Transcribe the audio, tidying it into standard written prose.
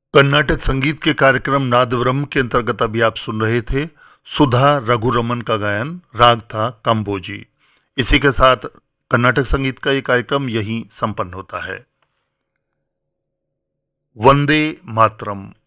कर्नाटक संगीत के कार्यक्रम नादब्रह्म के अंतर्गत अभी आप सुन रहे थे सुधा रघुरमन का गायन। राग था कंबोजी। इसी के साथ कर्नाटक संगीत का ये कार्यक्रम यहीं संपन्न होता है। वंदे मातरम।